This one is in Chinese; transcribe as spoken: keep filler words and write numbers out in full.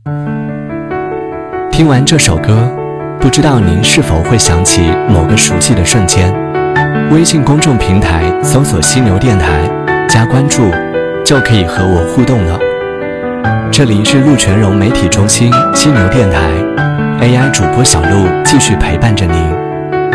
听完这首歌，不知道您是否会想起某个熟悉的瞬间？微信公众平台搜索犀牛电台，加关注，就可以和我互动了。这里是陆全融媒体中心犀牛电台 A I 主播小璐继续陪伴着您。